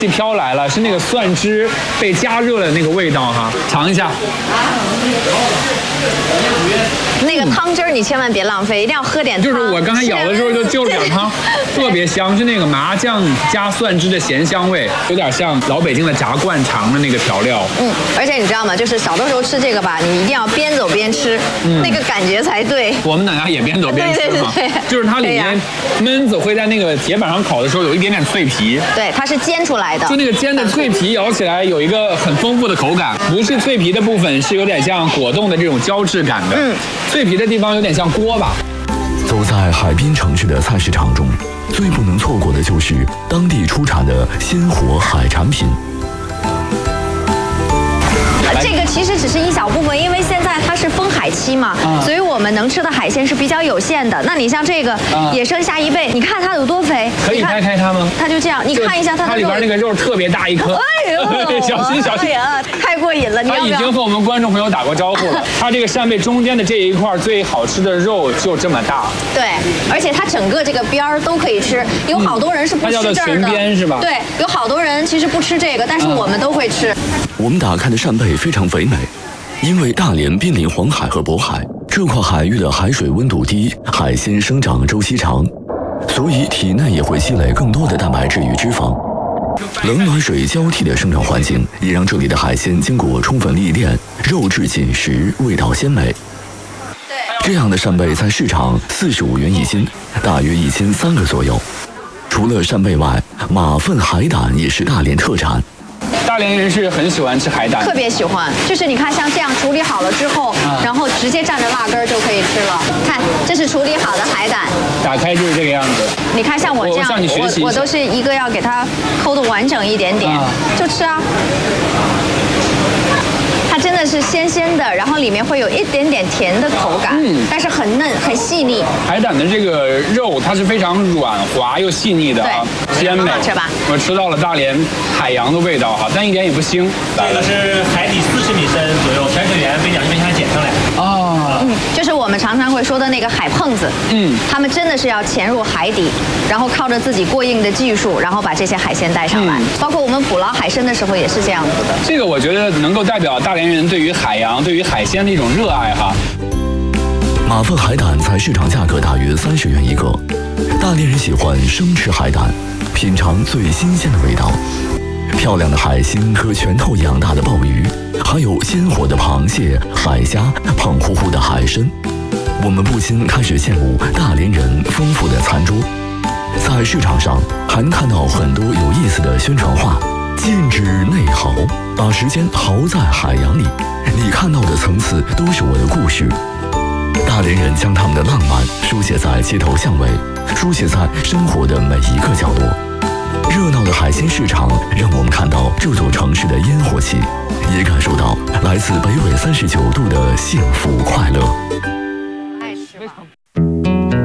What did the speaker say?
飘来了，是那个蒜汁被加热的那个味道哈，尝一下。 那个汤汁儿你千万别浪费，一定要喝点汤。 就是我刚才咬的时候就了点汤，特别香，是那个麻酱加蒜汁的咸香味，有点像老北京的炸灌肠的那个调料。 而且你知道吗？就是小的时候吃这个吧，你一定要边走边吃，那个感觉才对。 我们奶奶也边走边吃嘛， 对， 就是它里面焖子会在那个铁板上烤的时候有一点点脆皮， 对，它是煎出来的， 就那个煎的脆皮咬起来有一个很丰富的口感，不是脆皮的部分是有点像果冻的这种胶质感的，脆皮的地方有点像锅巴。 走在海滨城市的菜市场中，最不能错过的就是当地出产的鲜活海产品。 这个其实只是一小部分，因为现在它是封海期嘛，所以我们能吃的海鲜是比较有限的。那你像这个野生虾贻贝，你看它有多肥？ 可以拆开它吗？ 它就这样，你看一下它的肉， 它里边那个肉特别大一颗。 哎呦， 小心小心！ 哎呀，太过瘾了！ 它已经和我们观众朋友打过招呼了。它这个扇贝中间的这一块最好吃的肉就这么大。 对，而且它整个这个边儿都可以吃。有好多人是不吃这儿的。 它叫做裙边是吧？ 对，有好多人其实不吃这个，但是我们都会吃。 我们打开的扇贝非常肥美，因为大连濒临黄海和渤海，这块海域的海水温度低，海鲜生长周期长，所以体内也会积累更多的蛋白质与脂肪。冷暖水交替的生长环境也让这里的海鲜经过充分历练，肉质紧实，味道鲜美。这样的扇贝在市场45元一斤，大约1300个左右。除了扇贝外，马粪海胆也是大连特产。 大连人是很喜欢吃海胆， 特别喜欢。就是你看，像这样处理好了之后，然后直接蘸着辣根儿就可以吃了。看，这是处理好的海胆， 打开就是这个样子。 你看，像我这样， 向你学习我都是一个要给它抠得完整一点点，就吃啊。它真的是鲜鲜的，然后里面会有一点点甜的口感，但是很嫩很细腻。 海胆的这个肉它是非常软滑又细腻的啊，鲜美。 吃吧， 我吃到了大连海洋的味道哈，但一点也不腥。 这个是海底40米深左右，潜水员被氧气瓶下捡上来。 就是我们常常会说的那个海碰子，他们真的是要潜入海底，然后靠着自己过硬的技术，然后把这些海鲜带上来。包括我们捕捞海参的时候也是这样子的。 这个我觉得能够代表大连人对于海洋、对于海鲜的一种热爱哈。 马粪海胆在市场价格大约30元一个，大连人喜欢生吃海胆，品尝最新鲜的味道。漂亮的海星和拳头一样大的鲍鱼，还有鲜活的螃蟹、海虾、胖乎乎的海参，我们不禁开始羡慕大连人丰富的餐桌。在市场上还能看到很多有意思的宣传画，禁止内耗，把时间耗在海洋里，你看到的层次都是我的故事。大连人将他们的浪漫书写在街头巷尾，书写在生活的每一个角落。热闹的海鲜市场让我们看到这座城市的烟火气，也感受到来自北纬39度的幸福快乐。